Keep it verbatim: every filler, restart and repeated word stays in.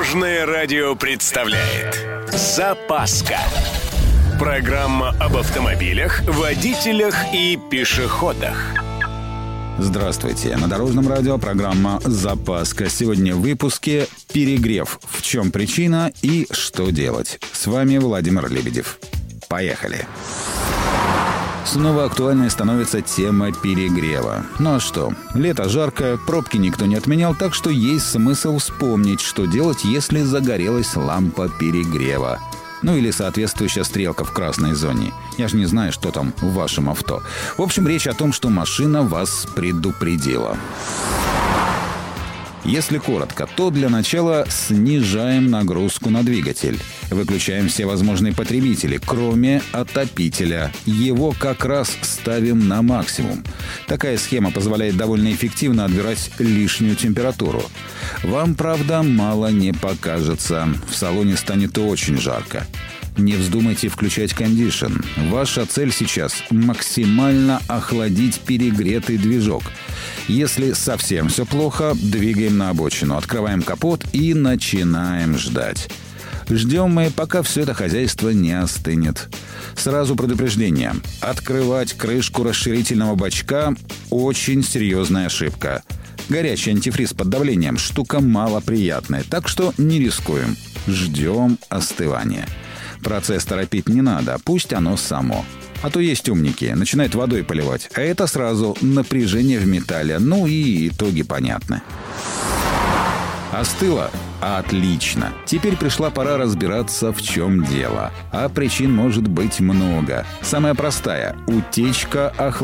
Дорожное радио представляет «Запаска». Программа об автомобилях, водителях и пешеходах. Здравствуйте. На Дорожном радио программа «Запаска». Сегодня в выпуске «Перегрев. В чем причина и что делать?». С вами Владимир Лебедев. Поехали. Снова актуальной становится тема перегрева. Ну а что? Лето жаркое, пробки никто не отменял, так что есть смысл вспомнить, что делать, если загорелась лампа перегрева. Ну или соответствующая стрелка в красной зоне. Я же не знаю, что там в вашем авто. В общем, речь о том, что машина вас предупредила. Если коротко, то для начала снижаем нагрузку на двигатель. Выключаем все возможные потребители, кроме отопителя. Его как раз ставим на максимум. Такая схема позволяет довольно эффективно отбирать лишнюю температуру. Вам, правда, мало не покажется. В салоне станет очень жарко. Не вздумайте включать кондишн. Ваша цель сейчас – максимально охладить перегретый движок. Если совсем все плохо, двигаем на обочину, открываем капот и начинаем ждать. Ждем мы, пока все это хозяйство не остынет. Сразу предупреждение. Открывать крышку расширительного бачка – очень серьезная ошибка. Горячий антифриз под давлением – штука малоприятная, так что не рискуем. Ждем остывания. Процесс торопить не надо, пусть оно само. А то есть умники, начинают водой поливать, а это сразу напряжение в металле, ну и итоги понятны. Остыло? Отлично. Теперь пришла пора разбираться, в чем дело. А причин может быть много. Самая простая – утечка охлаждения.